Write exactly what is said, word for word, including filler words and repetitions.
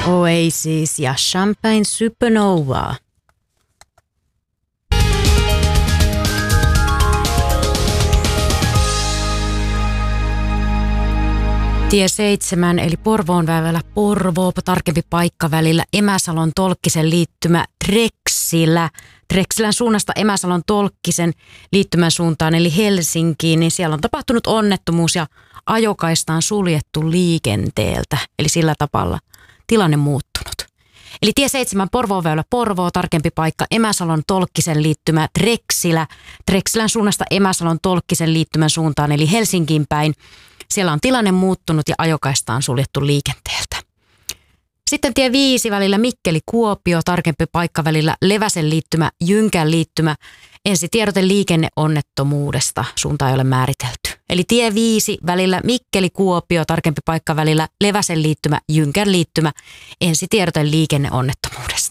Oasis ja Champagne Supernova. Tie seitsemän eli Porvoon väylällä Porvoo, tarkempi paikka välillä Emäsalon Tolkkisen liittymä Treksilä. Treksilän suunnasta Emäsalon Tolkkisen liittymän suuntaan eli Helsinkiin, niin siellä on tapahtunut onnettomuus ja ajokaista on suljettu liikenteeltä. Eli sillä tavalla tilanne muuttunut. Eli tie seitsemän Porvoon väylä Porvoo, tarkempi paikka Emäsalon Tolkkisen liittymä Treksilä. Treksilän suunnasta Emäsalon Tolkkisen liittymän suuntaan eli Helsinkiin päin. Siellä on tilanne muuttunut ja ajokaista on suljettu liikenteeltä. Sitten tie viisi välillä Mikkeli-Kuopio, tarkempi paikka välillä Leväsen liittymä, Jynkän liittymä. Ensitiedote liikenneonnettomuudesta, suunta ei ole määritelty. Eli tie viisi välillä Mikkeli-Kuopio, tarkempi paikka välillä Leväsen liittymä, Jynkän liittymä. Ensitiedote liikenneonnettomuudesta.